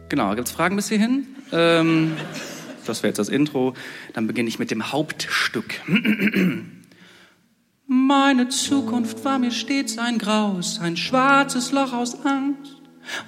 Genau, gibt's Fragen bis hierhin? Das wäre jetzt das Intro. Dann beginne ich mit dem Hauptstück. Meine Zukunft war mir stets ein Graus, ein schwarzes Loch aus Angst.